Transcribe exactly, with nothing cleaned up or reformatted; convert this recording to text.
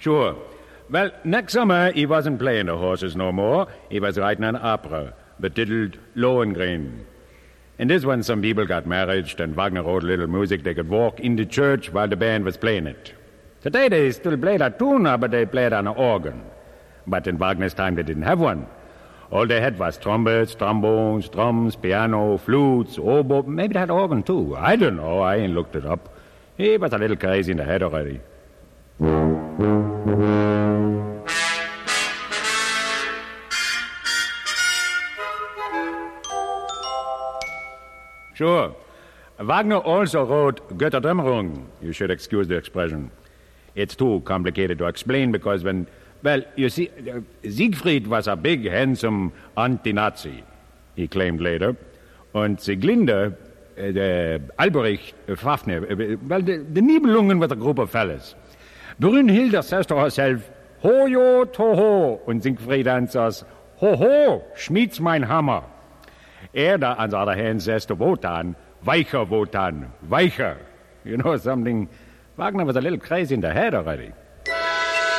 Sure. Well, next summer he wasn't playing the horses no more. He was writing an opera, betitled Lohengrin. In this one, some people got married, and Wagner wrote a little music they could walk in the church while the band was playing it. Today they still play that tune, but they play it on an organ. But in Wagner's time they didn't have one. All they had was trumpets, trombones, drums, piano, flutes, oboe. Maybe they had organ too. I don't know. I ain't looked it up. He was a little crazy in the head already. Sure. Wagner also wrote Götterdämmerung. You should excuse the expression. It's too complicated to explain because when, well, you see, uh, Siegfried was a big, handsome anti-Nazi, he claimed later. And Sieglinde, uh, the Albrecht, uh, Fafner, uh, well, the, the Nibelungen was a group of fellas. Brünnhilde says to herself, Hojo, toho, and Siegfried answers, Ho, ho, schmied's mein Hammer. Erda, on the other hand, says to Wotan, Weicher, Wotan, Weicher. You know something? Wagner was a little crazy in the head already.